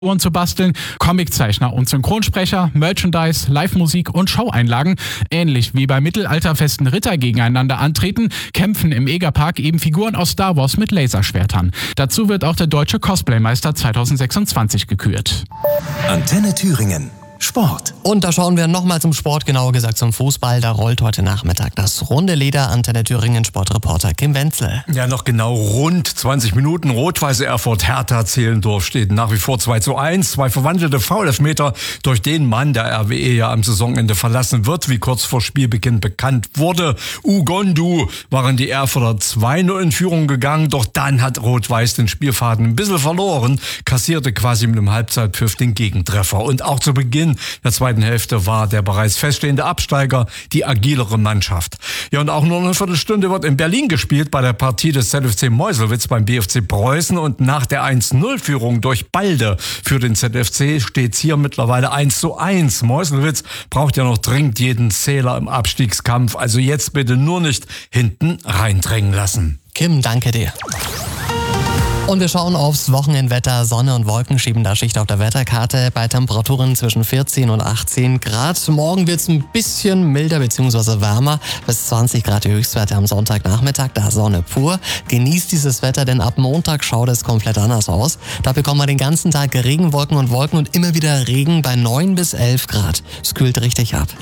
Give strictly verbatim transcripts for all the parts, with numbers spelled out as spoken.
zu basteln, Comiczeichner und Synchronsprecher, Merchandise, Live-Musik und Showeinlagen. Ähnlich wie bei mittelalterfesten Ritter gegeneinander antreten, kämpfen im Egerpark eben Figuren aus Star Wars mit Laserschwertern. Dazu wird auch der Deutsche Cosplaymeister zweitausendsechsundzwanzig gekürt. Antenne Thüringen. Sport. Und da schauen wir nochmal zum Sport, genauer gesagt zum Fußball. Da rollt heute Nachmittag das runde Leder. Antenne Thüringen Sportreporter Kim Wenzel. Ja, noch genau rund zwanzig Minuten. Rot-Weiße Erfurt Hertha Zehlendorf steht nach wie vor zwei zu eins. Zwei verwandelte Foul-Elfmeter durch den Mann, der R W E ja am Saisonende verlassen wird, wie kurz vor Spielbeginn bekannt wurde. Ugondu waren die Erfurter zwei null in Führung gegangen, doch dann hat Rot-Weiß den Spielfaden ein bisschen verloren, kassierte quasi mit dem Halbzeitpfiff den Gegentreffer. Und auch zu Beginn der zweiten Hälfte war der bereits feststehende Absteiger die agilere Mannschaft. Ja, und auch nur eine Viertelstunde wird in Berlin gespielt bei der Partie des Z F C Meuselwitz beim B F C Preußen, und nach der eins null Führung durch Balde für den Z F C steht es hier mittlerweile eins zu eins. Meuselwitz braucht ja noch dringend jeden Zähler im Abstiegskampf, also jetzt bitte nur nicht hinten reindrängen lassen. Kim, danke dir. Und wir schauen aufs Wochenendwetter. Sonne und Wolken schieben da Schicht auf der Wetterkarte bei Temperaturen zwischen vierzehn und achtzehn Grad. Morgen wird es ein bisschen milder bzw. wärmer. Bis zwanzig Grad die Höchstwerte am Sonntagnachmittag. Da Sonne pur. Genießt dieses Wetter, denn ab Montag schaut es komplett anders aus. Da bekommen wir den ganzen Tag Regenwolken und Wolken und immer wieder Regen bei neun bis elf Grad. Es kühlt richtig ab.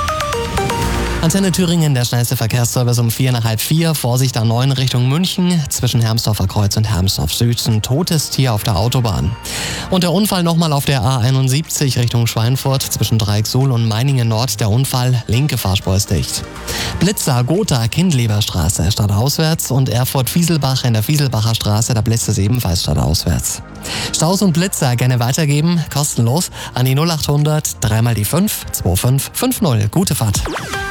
Antenne Thüringen, der schnellste Verkehrsservice um vier nach halb vier. Vorsicht A neun Richtung München. Zwischen Hermsdorfer Kreuz und Hermsdorf Süd ein totes Tier auf der Autobahn. Und der Unfall nochmal auf der A einundsiebzig Richtung Schweinfurt. Zwischen Dreiecksuhl und Meiningen Nord der Unfall. Linke Fahrspur ist dicht. Blitzer, Gotha, Kindleberstraße stadtauswärts und Erfurt-Fieselbach in der Fieselbacher Straße. Da blitzt es ebenfalls stadtauswärts. Staus und Blitzer gerne weitergeben. Kostenlos an die null achthundert, dreimal die fünf, zwei fünf fünf null. Gute Fahrt.